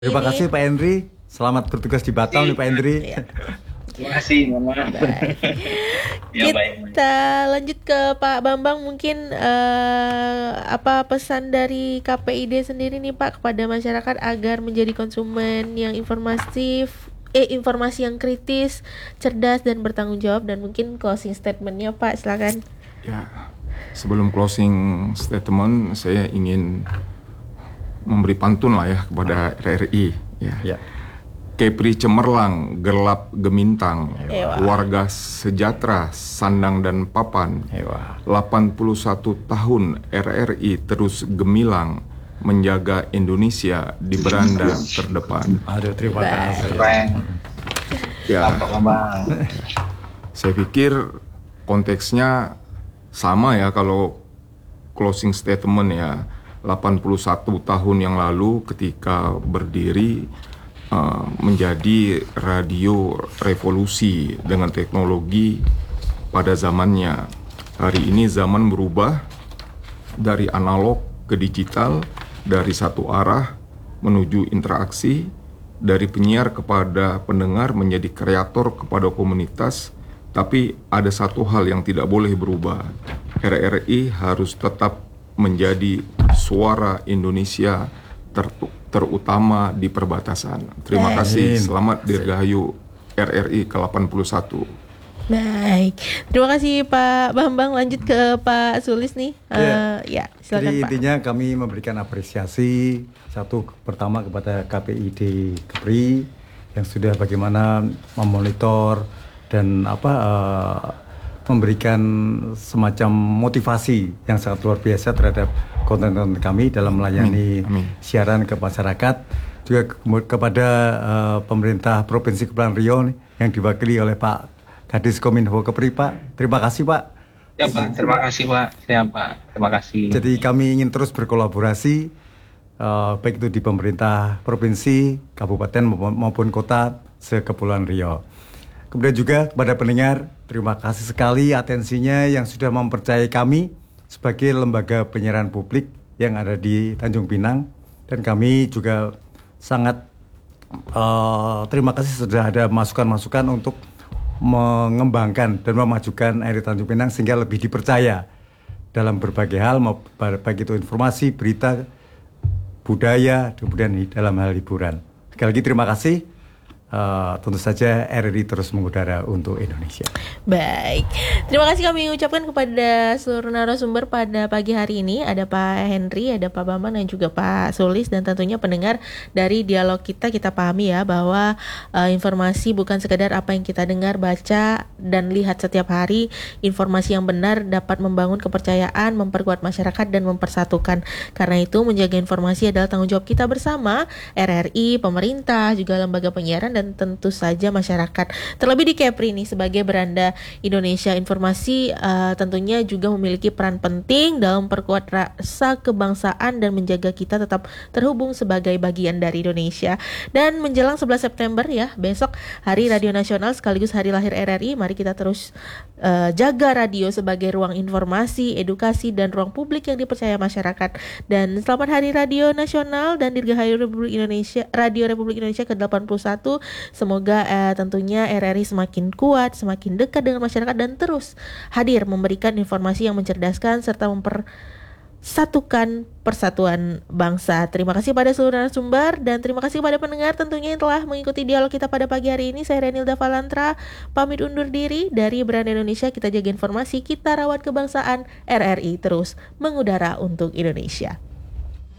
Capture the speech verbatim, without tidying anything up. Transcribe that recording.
Terima Ini. kasih Pak Henry. Selamat bertugas di Batam nih Pak Henry. Ya. Terima kasih, Mama. Ya, baik. Kita lanjut ke Pak Bambang, mungkin eh, apa pesan dari K P I D sendiri nih Pak kepada masyarakat agar menjadi konsumen yang informatif, eh informasi yang kritis, cerdas dan bertanggung jawab, dan mungkin closing statementnya Pak, silakan. Ya, sebelum closing statement saya ingin memberi pantun lah ya kepada R R I ya. Ya. Kepri cemerlang, gelap gemintang, Ewa. warga sejahtera, sandang dan papan. Ewa. delapan puluh satu tahun R R I terus gemilang menjaga Indonesia di beranda terdepan. Aduh, terima kasih. Keren. Ya, Mantap, Bang. saya pikir konteksnya sama ya kalau closing statement ya. delapan puluh satu tahun yang lalu ketika berdiri uh, menjadi radio revolusi dengan teknologi pada zamannya. Hari ini zaman berubah dari analog ke digital, dari satu arah menuju interaksi, dari penyiar kepada pendengar menjadi kreator kepada komunitas. Tapi ada satu hal yang tidak boleh berubah. R R I harus tetap menjadi suara Indonesia ter- terutama di perbatasan. Terima kasih, selamat dirgahayu R R I ke delapan puluh satu. Baik, terima kasih Pak Bambang. Lanjut ke Pak Sulis nih. Uh, ya, silakan Jadi Pak. intinya kami memberikan apresiasi satu pertama kepada K P I D Kepri yang sudah bagaimana memonitor dan apa uh, memberikan semacam motivasi yang sangat luar biasa terhadap konten-konten kami dalam melayani Amin. Amin. siaran ke masyarakat, juga ke- kepada uh, pemerintah Provinsi Kepulauan Riau nih, yang diwakili oleh Pak Kadis Kominfo Kepri. Pak, terima kasih Pak. Ya, Pak. Terima kasih, Pak. Siap, Pak. Terima kasih. Jadi kami ingin terus berkolaborasi uh, baik itu di pemerintah provinsi, kabupaten maupun, maupun kota se-Kepulauan Riau. Kemudian juga kepada pendengar, terima kasih sekali atensinya yang sudah mempercayai kami sebagai lembaga penyiaran publik yang ada di Tanjung Pinang, dan kami juga sangat uh, terima kasih sudah ada masukan-masukan untuk mengembangkan dan memajukan R R I Tanjung Pinang sehingga lebih dipercaya dalam berbagai hal, mau- baik itu informasi, berita, budaya, kemudian di dalam hal hiburan. Sekali lagi terima kasih. Uh, tentu saja R R I terus mengudara untuk Indonesia. Baik, terima kasih kami ucapkan kepada seluruh narasumber pada pagi hari ini. Ada Pak Henry, ada Pak Bambang, dan juga Pak Sulis. Dan tentunya pendengar, dari dialog kita, kita pahami ya bahwa uh, informasi bukan sekadar apa yang kita dengar, baca, dan lihat setiap hari. Informasi yang benar dapat membangun kepercayaan, memperkuat masyarakat, dan mempersatukan. Karena itu menjaga informasi adalah tanggung jawab kita bersama, R R I, pemerintah, juga lembaga penyiaran, dan tentu saja masyarakat. Terlebih di Kepri nih sebagai beranda Indonesia, informasi uh, tentunya juga memiliki peran penting dalam memperkuat rasa kebangsaan dan menjaga kita tetap terhubung sebagai bagian dari Indonesia. Dan menjelang sebelas September ya, besok Hari Radio Nasional sekaligus hari lahir R R I, mari kita terus uh, jaga radio sebagai ruang informasi, edukasi, dan ruang publik yang dipercaya masyarakat. Dan selamat Hari Radio Nasional dan Dirgahayu Republik Indonesia, Radio Republik Indonesia ke delapan puluh satu. Semoga eh, tentunya R R I semakin kuat, semakin dekat dengan masyarakat, dan terus hadir memberikan informasi yang mencerdaskan serta mempersatukan persatuan bangsa. Terima kasih pada seluruh narasumber, dan terima kasih kepada pendengar tentunya yang telah mengikuti dialog kita pada pagi hari ini. Saya Renilda Valantra pamit undur diri dari Beranda Indonesia. Kita jaga informasi, kita rawat kebangsaan. R R I terus mengudara untuk Indonesia.